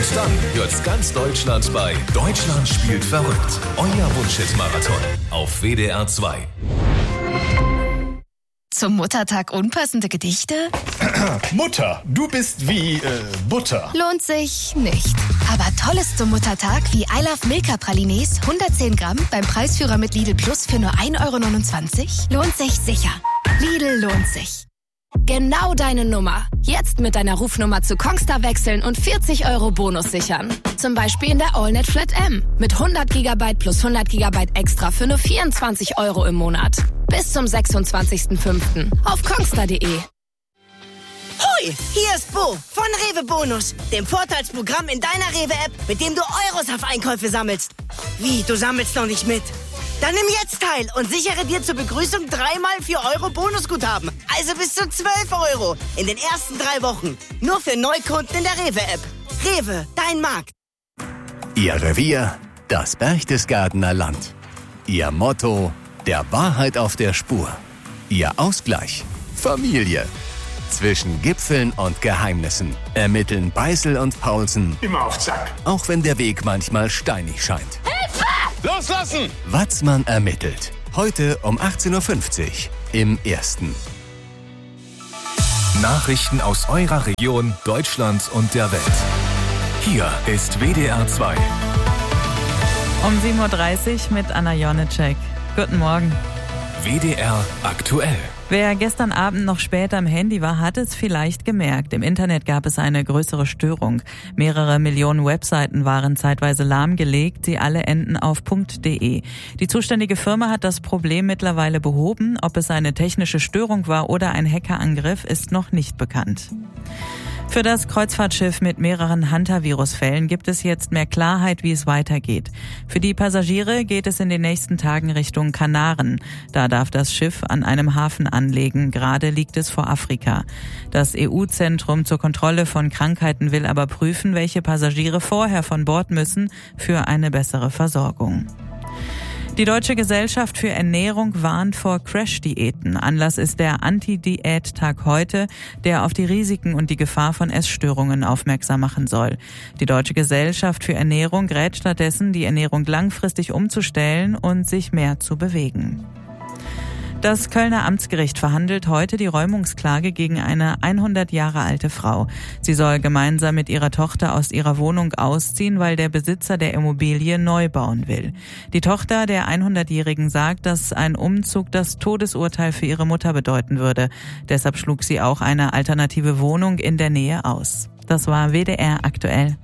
Erst dann hört's ganz Deutschland bei Deutschland spielt verrückt. Euer Wunschhit-Marathon auf WDR 2. Zum Muttertag unpassende Gedichte? Mutter, du bist wie Butter. Lohnt sich nicht. Aber Tolles zum Muttertag wie I Love Milka Pralines 110 Gramm beim Preisführer mit Lidl Plus für nur 1,29 € lohnt sich sicher. Lidl lohnt sich. Genau deine Nummer. Jetzt mit deiner Rufnummer zu Kongstar wechseln und 40 € Bonus sichern. Zum Beispiel in der AllNet Flat M. Mit 100 GB plus 100 GB extra für nur 24 € im Monat. Bis zum 26.05. auf kongstar.de. Hoi, hier ist Bo von Rewe Bonus, dem Vorteilsprogramm in deiner Rewe-App, mit dem du Euros auf Einkäufe sammelst. Wie, du sammelst noch nicht mit? Dann nimm jetzt teil und sichere dir zur Begrüßung 3x 4 € Bonusguthaben. Also bis zu 12 € in den ersten 3 Wochen. Nur für Neukunden in der Rewe-App. Rewe, dein Markt. Ihr Revier, das Berchtesgadener Land. Ihr Motto, der Wahrheit auf der Spur. Ihr Ausgleich, Familie. Zwischen Gipfeln und Geheimnissen ermitteln Beißel und Paulsen. Immer auf Zack. Auch wenn der Weg manchmal steinig scheint. Hilfe! Loslassen! Watzmann ermittelt. Heute um 18.50 Uhr im Ersten. Nachrichten aus eurer Region, Deutschland und der Welt. Hier ist WDR 2. Um 7.30 Uhr mit Anna Jonitschek. Guten Morgen. WDR aktuell. Wer gestern Abend noch später am Handy war, hat es vielleicht gemerkt. Im Internet gab es eine größere Störung. Mehrere Millionen Webseiten waren zeitweise lahmgelegt. Sie alle enden auf .de. Die zuständige Firma hat das Problem mittlerweile behoben. Ob es eine technische Störung war oder ein Hackerangriff, ist noch nicht bekannt. Für das Kreuzfahrtschiff mit mehreren Hantavirus-Fällen gibt es jetzt mehr Klarheit, wie es weitergeht. Für die Passagiere geht es in den nächsten Tagen Richtung Kanaren. Da darf das Schiff an einem Hafen anlegen. Gerade liegt es vor Afrika. Das EU-Zentrum zur Kontrolle von Krankheiten will aber prüfen, welche Passagiere vorher von Bord müssen für eine bessere Versorgung. Die Deutsche Gesellschaft für Ernährung warnt vor Crash-Diäten. Anlass ist der Anti-Diät-Tag heute, der auf die Risiken und die Gefahr von Essstörungen aufmerksam machen soll. Die Deutsche Gesellschaft für Ernährung rät stattdessen, die Ernährung langfristig umzustellen und sich mehr zu bewegen. Das Kölner Amtsgericht verhandelt heute die Räumungsklage gegen eine 100 Jahre alte Frau. Sie soll gemeinsam mit ihrer Tochter aus ihrer Wohnung ausziehen, weil der Besitzer der Immobilie neu bauen will. Die Tochter der 100-Jährigen sagt, dass ein Umzug das Todesurteil für ihre Mutter bedeuten würde. Deshalb schlug sie auch eine alternative Wohnung in der Nähe aus. Das war WDR aktuell.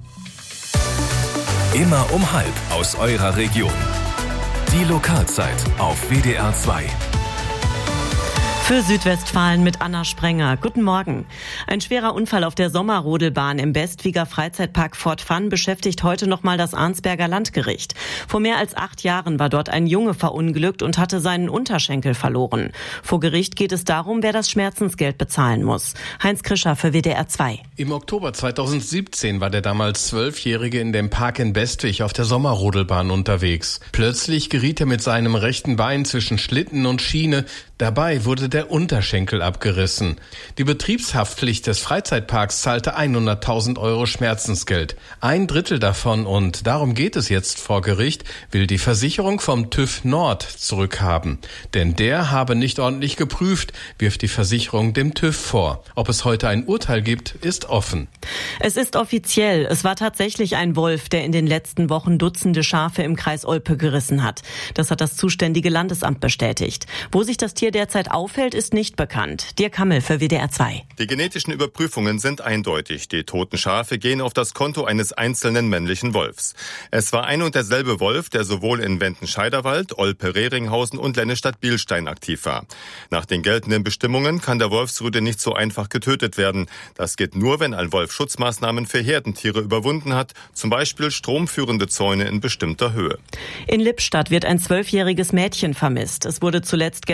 Immer um 12:30 aus eurer Region. Die Lokalzeit auf WDR 2. Für Südwestfalen mit Anna Sprenger. Guten Morgen. Ein schwerer Unfall auf der Sommerrodelbahn im Bestwiger Freizeitpark Fort Fun beschäftigt heute nochmal das Arnsberger Landgericht. Vor mehr als 8 Jahren war dort ein Junge verunglückt und hatte seinen Unterschenkel verloren. Vor Gericht geht es darum, wer das Schmerzensgeld bezahlen muss. Heinz Krischer für WDR 2. Im Oktober 2017 war der damals 12-Jährige in dem Park in Bestwig auf der Sommerrodelbahn unterwegs. Plötzlich geriet er mit seinem rechten Bein zwischen Schlitten und Schiene. Dabei wurde der Unterschenkel abgerissen. Die Betriebshaftpflicht des Freizeitparks zahlte 100.000 € Schmerzensgeld. 1/3 davon, und darum geht es jetzt vor Gericht, will die Versicherung vom TÜV Nord zurückhaben. Denn der habe nicht ordentlich geprüft, wirft die Versicherung dem TÜV vor. Ob es heute ein Urteil gibt, ist offen. Es ist offiziell. Es war tatsächlich ein Wolf, der in den letzten Wochen Dutzende Schafe im Kreis Olpe gerissen hat. Das hat das zuständige Landesamt bestätigt. Wo sich das Tier derzeit aufhält, ist nicht bekannt. Dirk Hammel für WDR 2. Die genetischen Überprüfungen sind eindeutig. Die toten Schafe gehen auf das Konto eines einzelnen männlichen Wolfs. Es war ein und derselbe Wolf, der sowohl in Wendenscheiderwald, Olpe-Rehringhausen und Lennestadt-Bielstein aktiv war. Nach den geltenden Bestimmungen kann der Wolfsrudel nicht so einfach getötet werden. Das geht nur, wenn ein Wolf Schutzmaßnahmen für Herdentiere überwunden hat, zum Beispiel stromführende Zäune in bestimmter Höhe. In Lippstadt wird ein 12-jähriges Mädchen vermisst. Es wurde zuletzt gestern Abend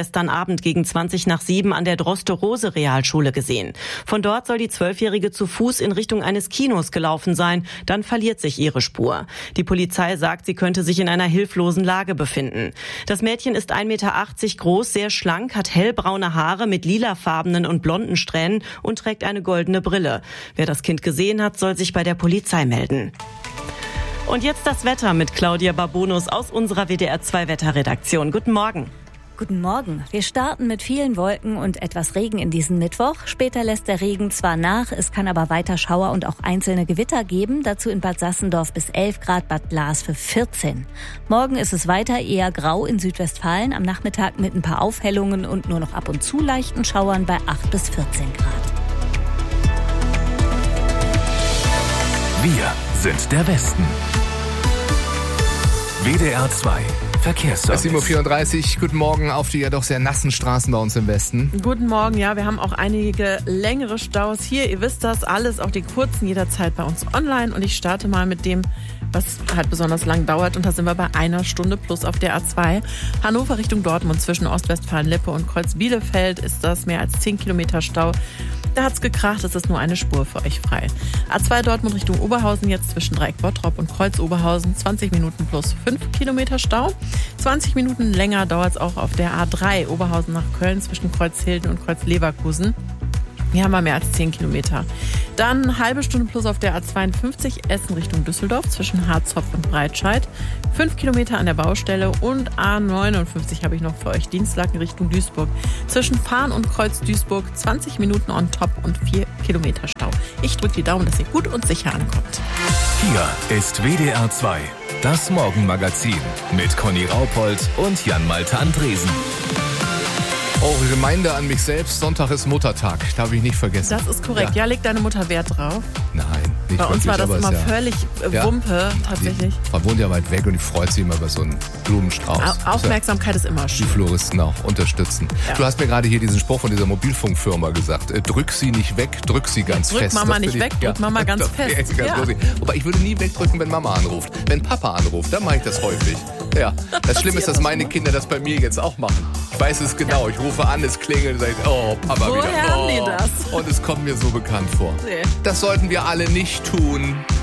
Abend gegen 6:20 an der Droste-Rose-Realschule gesehen. Von dort soll die 12-Jährige zu Fuß in Richtung eines Kinos gelaufen sein. Dann verliert sich ihre Spur. Die Polizei sagt, sie könnte sich in einer hilflosen Lage befinden. Das Mädchen ist 1,80 Meter groß, sehr schlank, hat hellbraune Haare mit lilafarbenen und blonden Strähnen und trägt eine goldene Brille. Wer das Kind gesehen hat, soll sich bei der Polizei melden. Und jetzt das Wetter mit Claudia Babonus aus unserer WDR-2-Wetterredaktion. Guten Morgen. Guten Morgen. Wir starten mit vielen Wolken und etwas Regen in diesen Mittwoch. Später lässt der Regen zwar nach, es kann aber weiter Schauer und auch einzelne Gewitter geben. Dazu in Bad Sassendorf bis 11 Grad, Bad Blas für 14. Morgen ist es weiter eher grau in Südwestfalen. Am Nachmittag mit ein paar Aufhellungen und nur noch ab und zu leichten Schauern bei 8 bis 14 Grad. Wir sind der Westen. WDR 2 Verkehrsservice. 7:34 Uhr. Guten Morgen auf die ja doch sehr nassen Straßen bei uns im Westen. Guten Morgen, ja, wir haben auch einige längere Staus hier. Ihr wisst das, alles, auch die kurzen, jederzeit bei uns online. Und ich starte mal mit dem, was halt besonders lang dauert. Und da sind wir bei 1 Stunde plus auf der A2. Hannover Richtung Dortmund zwischen Ostwestfalen-Lippe und Kreuz-Bielefeld ist das mehr als 10 Kilometer Stau. Da hat's gekracht, es ist nur eine Spur für euch frei. A2 Dortmund Richtung Oberhausen, jetzt zwischen Dreieck Bottrop und Kreuz Oberhausen, 20 Minuten plus 5 Kilometer Stau. 20 Minuten länger dauert's auch auf der A3 Oberhausen nach Köln zwischen Kreuz Hilden und Kreuz Leverkusen. Hier haben wir mehr als 10 Kilometer. Dann eine halbe Stunde plus auf der A52 Essen Richtung Düsseldorf zwischen Harzopf und Breitscheid. 5 Kilometer an der Baustelle und A59 habe ich noch für euch. Dienstlaken Richtung Duisburg. Zwischen Fahn und Kreuz Duisburg 20 Minuten on top und 4 Kilometer Stau. Ich drücke die Daumen, dass ihr gut und sicher ankommt. Hier ist WDR 2, das Morgenmagazin mit Conny Raupold und Jan-Malte Andresen. Oh, Reminder an mich selbst, Sonntag ist Muttertag, darf ich nicht vergessen. Das ist korrekt. Ja, legt deine Mutter Wert drauf? Nein, nicht Bei uns wirklich, war das immer völlig Wumpe, tatsächlich. Man wohnt ja weit weg und die freut sich immer über so einen Blumenstrauß. Aufmerksamkeit ist immer schön. Die Floristen auch unterstützen. Ja. Du hast mir gerade hier diesen Spruch von dieser Mobilfunkfirma gesagt. Drück sie nicht weg, drück sie ganz fest. Drück Mama nicht weg, drück Mama ganz fest. Wobei ich würde nie wegdrücken, wenn Mama anruft. Wenn Papa anruft, dann mache ich das häufig. Ja, das Schlimme ist, dass meine Kinder das bei mir jetzt auch machen. Ich weiß es genau. Ich rufe an, es klingelt und sage, oh, Papa wieder. Woher haben die das? Und es kommt mir so bekannt vor. Nee. Das sollten wir alle nicht tun.